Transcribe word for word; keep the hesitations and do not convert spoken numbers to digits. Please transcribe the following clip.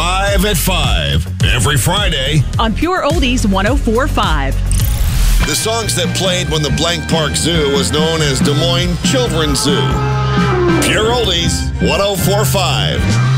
Five at Five, every Friday on Pure Oldies one oh four point five. The songs that played when the Blank Park Zoo was known as Des Moines Children's Zoo. Pure Oldies one oh four point five.